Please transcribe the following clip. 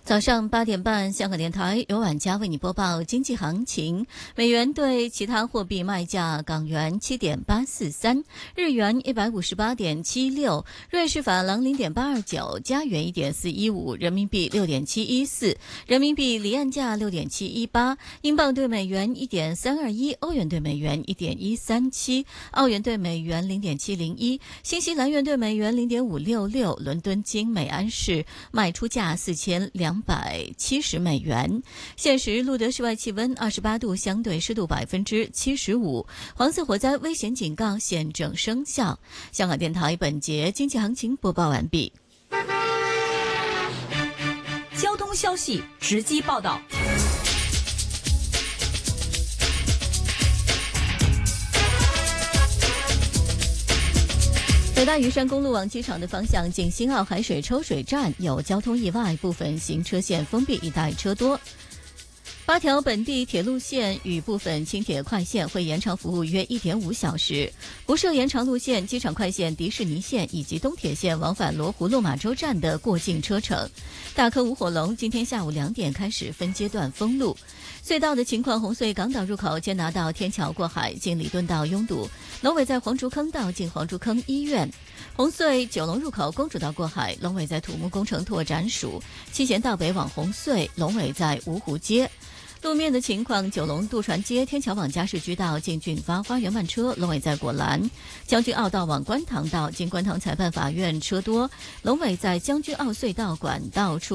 早上8点半，香港电台由晚佳为你播报经济行情。美元对其他货币卖价：港元7.843，日元158.76，瑞士法郎0.829，加元1.415，人民币6.714，人民币离岸价6.718，英镑对美元1.321，欧元对美元1.137，澳元对美元0.701，新西兰元对美元0.566。伦敦金每安士卖出价4270美元。现时录得室外气温28度，相对湿度75%，黄色火灾危险警告现正生效。香港电台本节经济行情播报完毕。 交通消息直击报道。 北大屿山公路往机场的方向，景兴澳海水抽水站有交通意外，部分行车线封闭，一带车多。8条本地铁路线与部分轻铁快线会延长服务约1.5小时，不设延长路线、机场快线、迪士尼线以及东铁线往返罗湖落马洲站的过境车程。大坑五火龙今天下午2点开始分阶段封路。隧道的情况：红隧港岛入口坚拿道天桥过海经礼顿道拥堵，龙尾在黄竹坑道进黄竹坑医院。红隧九龙入口公主道过海，龙尾在土木工程拓展署。七贤道北往红隧，龙尾在芜湖街。路面的情况：九龙渡船街天桥往嘉士居道进俊发花园慢车，龙尾在果栏；将军澳道往观塘道经观塘裁判法院车多，龙尾在将军澳隧道管道出